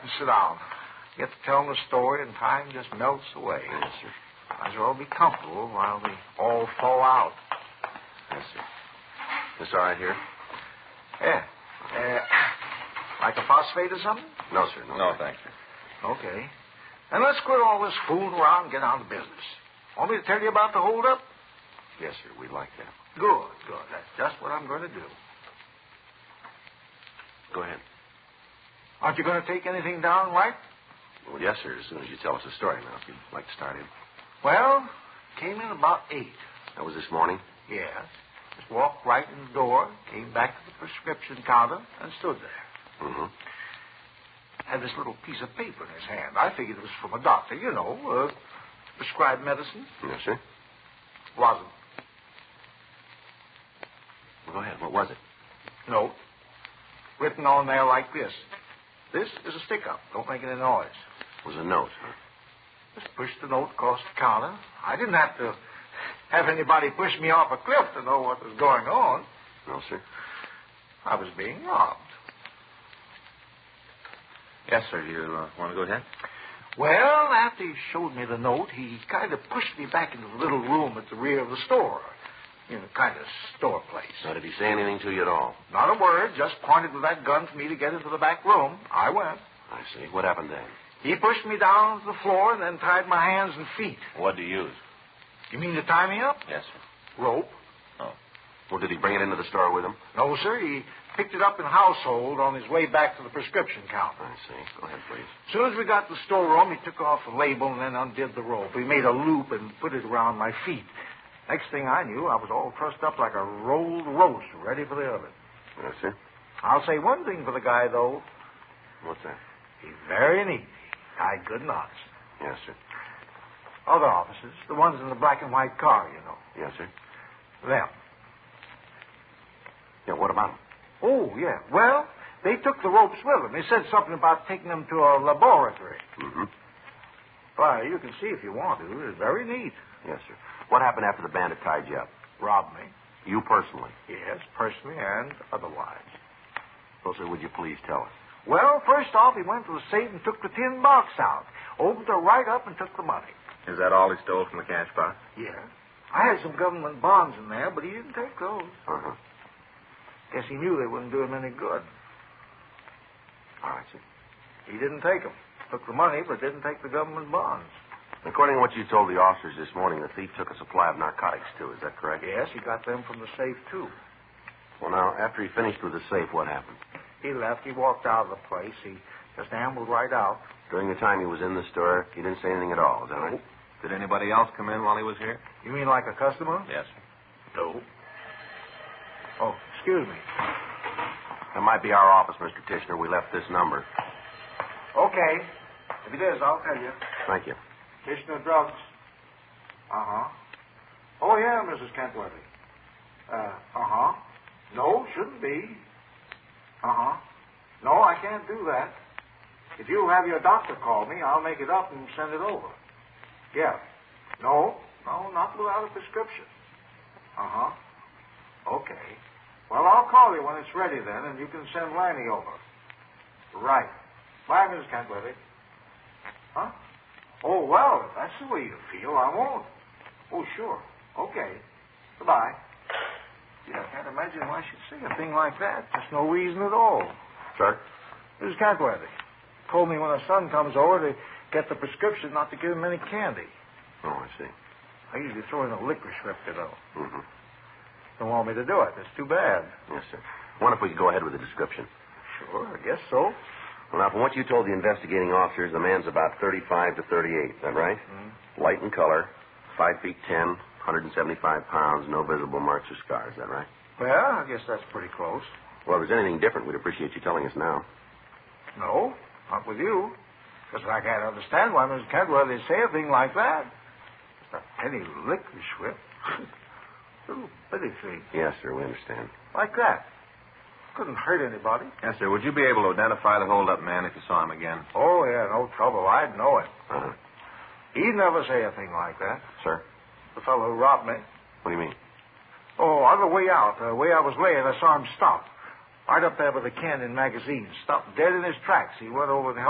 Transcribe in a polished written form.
and sit down. Get to telling the story, and time just melts away. Yes, sir. Might as well be comfortable while we all fall out. Yes, sir. This all right here? Yeah. Like a phosphate or something? No, sir. No, thank you. Okay. And let's quit all this fooling around and get on to business. Want me to tell you about the holdup? Yes, sir. We'd like that. Good. That's just what I'm going to do. Go ahead. Aren't you going to take anything down, right? Well, yes, sir, as soon as you tell us the story now, if you'd like to start in. Well, came in about 8. That was this morning? Yes. Just walked right in the door, came back to the prescription counter, and stood there. Mm-hmm. Had this little piece of paper in his hand. I figured it was from a doctor, prescribed medicine. Yes, sir. Wasn't. Well, go ahead. What was it? Note. Written on there like this. This is a stick-up. Don't make any noise. It was a note, huh? Just pushed the note across the counter. I didn't have to have anybody push me off a cliff to know what was going on. No, sir. I was being robbed. Yes, sir. You want to go ahead? Well, after he showed me the note, he kind of pushed me back into the little room at the rear of the store. Kind of store place. Now, did he say anything to you at all? Not a word, just pointed with that gun for me to get into the back room. I went. I see. What happened then? He pushed me down to the floor and then tied my hands and feet. What do you use? You mean to tie me up? Yes, sir. Rope. Oh. Well, did he bring it into the store with him? No, sir. He picked it up in household on his way back to the prescription counter. I see. Go ahead, please. As soon as we got to the storeroom, he took off the label and then undid the rope. He made a loop and put it around my feet. Next thing I knew, I was all trussed up like a rolled roast, ready for the oven. Yes, sir. I'll say one thing for the guy, though. What's that? He's very neat. Tied good knots. Yes, sir. Other officers, the ones in the black and white car, Yes, sir. Them. Yeah, what about him? Oh, yeah. Well, they took the ropes with them. They said something about taking them to a laboratory. Mm-hmm. Why, you can see if you want to. It's very neat. Yes, sir. What happened after the bandit tied you up? Robbed me. You personally? Yes, personally and otherwise. Well, sir, would you please tell us? Well, first off, he went to the safe and took the tin box out. Opened her right up and took the money. Is that all he stole from the cash box? Yeah. I had some government bonds in there, but he didn't take those. Uh-huh. Guess he knew they wouldn't do him any good. All right, sir. He didn't take them. Took the money, but didn't take the government bonds. According to what you told the officers this morning, the thief took a supply of narcotics, too. Is that correct? Yes, he got them from the safe, too. Well, now, after he finished with the safe, what happened? He left. He walked out of the place. He just ambled right out. During the time he was in the store, he didn't say anything at all. Is that right? Did anybody else come in while he was here? You mean like a customer? Yes, sir. No. Oh, excuse me. That might be our office, Mr. Tishner. We left this number. Okay. If it is, I'll tell you. Thank you. Tishner Drugs. Uh-huh. Oh, yeah, Mrs. Kentworthy. Uh-huh. No, shouldn't be. Uh-huh. No, I can't do that. If you have your doctor call me, I'll make it up and send it over. Yeah. No, not without a prescription. Uh-huh. Okay. Well, I'll call you when it's ready then, and you can send Lanny over. Right. Bye, Mrs. Kentworthy. Huh? Oh, well, if that's the way you feel, I won't. Oh, sure. Okay. Goodbye. Yeah, I can't imagine why she'd say a thing like that. Just no reason at all. Sir? Mrs. Kentworthy told me when her son comes over to get the prescription not to give him any candy. Oh, I see. I usually throw in a licorice whip, Mm-hmm. Don't want me to do it. It's too bad. Yes, sir. Wonder if we could go ahead with the description. Sure, I guess so. Well, now, from what you told the investigating officers, the man's about 35 to 38. Is that right? Mm-hmm. Light in color, 5 feet 10, 175 pounds, no visible marks or scars. Is that right? Well, I guess that's pretty close. Well, if there's anything different, we'd appreciate you telling us now. No, not with you. Because I can't understand why Mrs. Kentworthy say a thing like that. Just a penny licorice whip. Little bitty thing. Yes, sir, we understand. Like that. Couldn't hurt anybody. Yes, sir. Would you be able to identify the hold-up man if you saw him again? Oh, yeah, no trouble. I'd know it. Uh-huh. He'd never say a thing like that. Sir? The fellow who robbed me. What do you mean? Oh, on the way out, the way I was laying, I saw him stop. Right up there with the Camden magazine. Stopped dead in his tracks. He went over and